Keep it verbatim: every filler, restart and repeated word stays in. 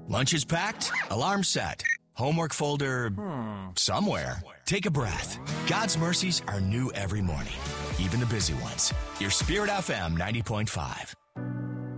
Lunch is packed, alarm set, homework folder somewhere. Take a breath. God's mercies are new every morning, even the busy ones. Your Spirit F M ninety point five.